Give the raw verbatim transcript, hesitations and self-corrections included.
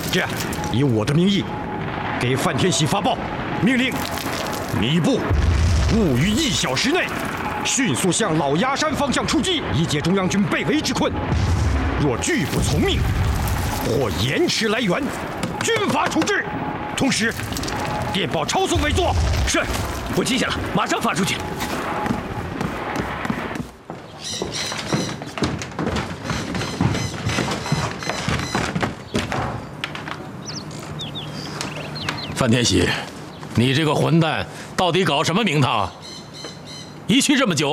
这样，以我的名义，给范天喜发报，命令米部务于一小时内，迅速向老崖山方向出击，以解中央军被围之困。若拒不从命，或延迟来援，军法处置。同时，电报抄送委座。 是，我记下了，马上发出去。 范天喜，你这个混蛋，到底搞什么名堂啊？一去这么久，